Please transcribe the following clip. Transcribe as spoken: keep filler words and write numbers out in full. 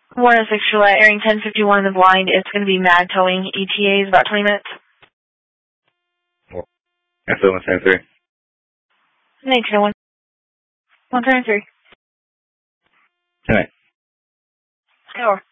one oh six Gillette, airing ten fifty-one in the blind. It's going to be mad towing. E T A is about twenty minutes. F O one seven three. nineteen oh one. one seven three. All right. Over.